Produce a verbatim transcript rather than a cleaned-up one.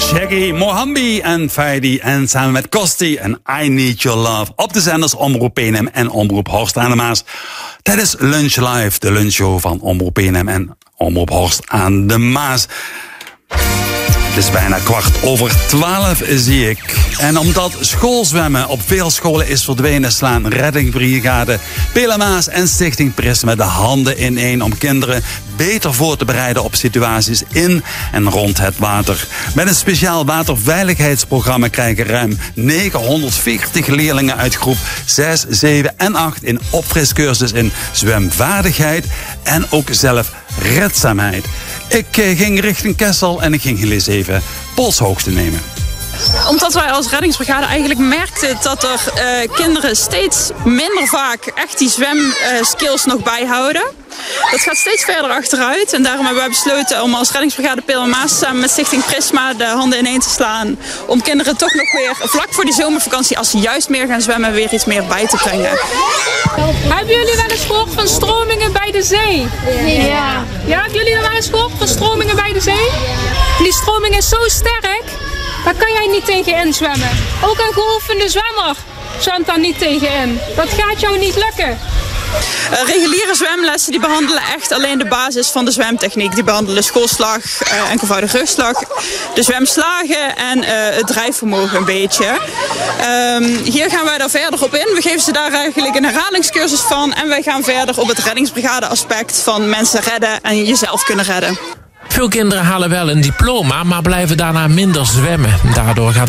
Shaggy, Mohambi en Feidi en samen met Kosti en I Need Your Love op de zenders Omroep P N M en Omroep Horst aan de Maas. Tijdens Lunch Live, de lunchshow van Omroep P N M en Omroep Horst aan de Maas. Het is bijna kwart over twaalf, zie ik. En omdat schoolzwemmen op veel scholen is verdwenen, slaan Reddingsbrigade Pelemaas en Stichting Prisma de handen ineen om kinderen beter voor te bereiden op situaties in en rond het water. Met een speciaal waterveiligheidsprogramma krijgen ruim negenhonderdveertig leerlingen uit groep zes, zeven en acht in opfriscursus in zwemvaardigheid en ook zelfredzaamheid. Ik ging richting Kessel en ik ging heel eens even polshoogte nemen. Omdat wij als reddingsbrigade eigenlijk merkten dat er uh, kinderen steeds minder vaak echt die zwemskills uh, nog bijhouden. Dat gaat steeds verder achteruit en daarom hebben wij besloten om als reddingsbrigade Pelemaas samen met Stichting Prisma de handen ineen te slaan. Om kinderen toch nog weer vlak voor die zomervakantie, als ze juist meer gaan zwemmen, weer iets meer bij te brengen. Hebben jullie wel eens gehoord van stromingen bij de zee? Ja. Ja, hebben jullie wel eens gehoord van stromingen bij de zee? Die stroming is zo sterk, daar kan jij niet tegen inzwemmen. Ook een geoefende zwemmer zwemt daar niet tegen in. Dat gaat jou niet lukken. Uh, reguliere zwemlessen die behandelen echt alleen de basis van de zwemtechniek. Die behandelen schoolslag, uh, enkelvoudig rugslag, de zwemslagen en uh, het drijfvermogen een beetje. Um, hier gaan wij daar verder op in. We geven ze daar eigenlijk een herhalingscursus van. En wij gaan verder op het reddingsbrigade aspect van mensen redden en jezelf kunnen redden. Veel kinderen halen wel een diploma, maar blijven daarna minder zwemmen. Daardoor gaat